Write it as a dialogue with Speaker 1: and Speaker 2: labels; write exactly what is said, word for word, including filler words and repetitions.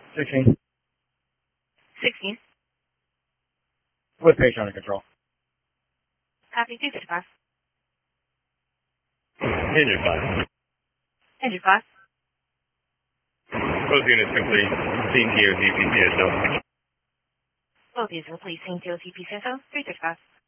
Speaker 1: sixteen.
Speaker 2: sixteen.
Speaker 1: With patient under control.
Speaker 2: Copy. two fifty-five.
Speaker 3: Engine five.
Speaker 2: Engine five.
Speaker 3: Both units complete. Scene T O T P C S O.
Speaker 2: Both units complete. Scene T O T P C S O. three six five.